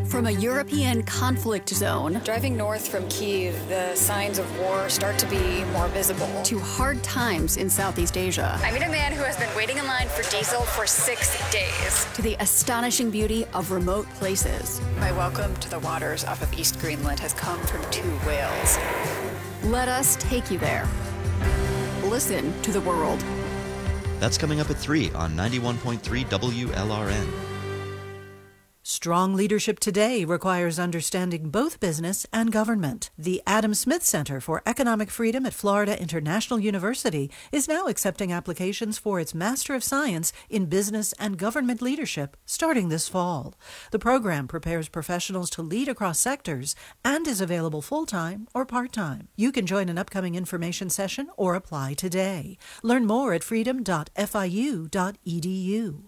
From a European conflict zone Driving north from Kyiv, the signs of war start to be more visible. to hard times in Southeast Asia, I meet a man who has been waiting in line for diesel for 6 days. to the astonishing beauty of remote places. My welcome to the waters off of East Greenland has come from 2 whales. Let us take you there. Listen to the world. That's coming up at 3 on 91.3 WLRN. Strong leadership today requires understanding both business and government. The Adam Smith Center for Economic Freedom at Florida International University is now accepting applications for its Master of Science in Business and Government Leadership starting this fall. The program prepares professionals to lead across sectors and is available full-time or part-time. You can join an upcoming information session or apply today. Learn more at freedom.fiu.edu.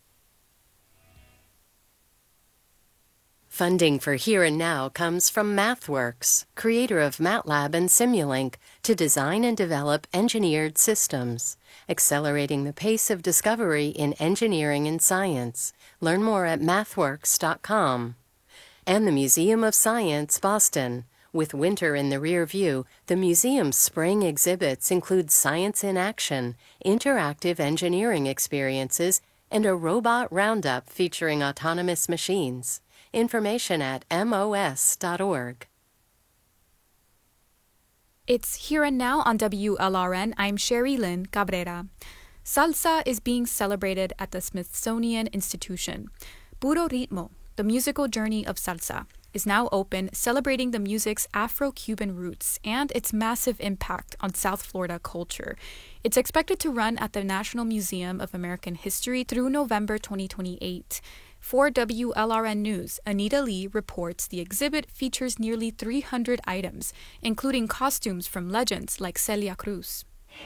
Funding for Here and Now comes from MathWorks, creator of MATLAB and Simulink, to design and develop engineered systems, accelerating the pace of discovery in engineering and science. Learn more at mathworks.com. And the Museum of Science, Boston. With winter in the rear view, the museum's spring exhibits include science in action, interactive engineering experiences, and a robot roundup featuring autonomous machines. Information at mos.org. It's Here and Now on WLRN. I'm Sherry Lynn Cabrera. Salsa is being celebrated at the Smithsonian Institution. Puro Ritmo, the musical journey of salsa, is now open, celebrating the music's Afro-Cuban roots and its massive impact on South Florida culture. It's expected to run at the National Museum of American History through November 2028. For WLRN News, Anita Lee reports the exhibit features nearly 300 items, including costumes from legends like Celia Cruz.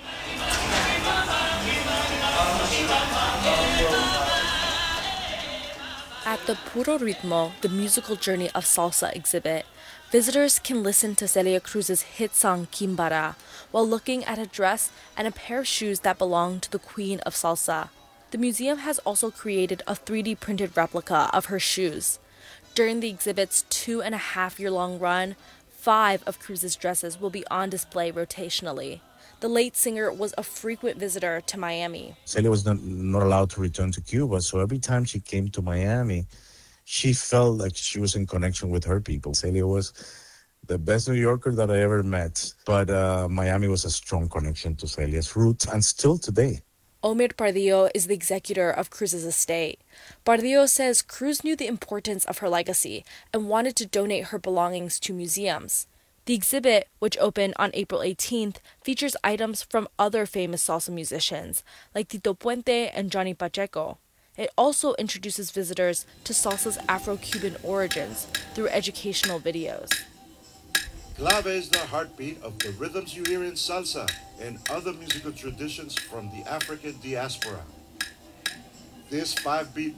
At the Puro Ritmo, the musical journey of salsa exhibit, visitors can listen to Celia Cruz's hit song Quimbara while looking at a dress and a pair of shoes that belong to the queen of salsa. The museum has also created a 3D printed replica of her shoes. During the exhibit's 2.5-year-long run, 5 of Cruz's dresses will be on display rotationally. The late singer was a frequent visitor to Miami. Celia was not allowed to return to Cuba, so every time she came to Miami, she felt like she was in connection with her people. Celia was the best New Yorker that I ever met, but Miami was a strong connection to Celia's roots, and still today. Omer Pardillo is the executor of Cruz's estate. Pardillo says Cruz knew the importance of her legacy and wanted to donate her belongings to museums. The exhibit, which opened on April 18th, features items from other famous salsa musicians, like Tito Puente and Johnny Pacheco. It also introduces visitors to salsa's Afro-Cuban origins through educational videos. Clave is the heartbeat of the rhythms you hear in salsa and other musical traditions from the African diaspora. This 5-beat